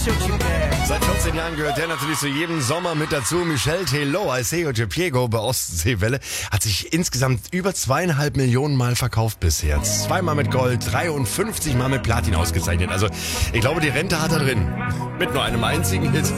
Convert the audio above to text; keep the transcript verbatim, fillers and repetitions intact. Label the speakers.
Speaker 1: Seit vierzehn Jahren gehört der natürlich zu jedem Sommer mit dazu. Michel Teló als Seo de Piego bei Ostseewelle hat sich insgesamt über zweieinhalb Millionen Mal verkauft bisher. Zweimal mit Gold, dreiundfünfzig Mal mit Platin ausgezeichnet. Also ich glaube, die Rente hat er drin. Mit nur einem einzigen Hit.